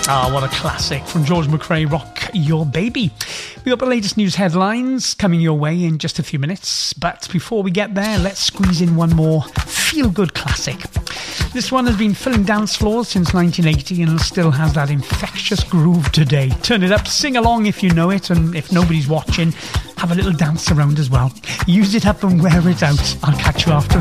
Ah, what a classic from George McRae, Rock Your Baby. We got the latest news headlines coming your way in just a few minutes, but before we get there, let's squeeze in one more feel-good classic. This one has been filling dance floors since 1980 and still has that infectious groove today. Turn it up, sing along if you know it, and if nobody's watching, have a little dance around as well. Use it up and wear it out. I'll catch you after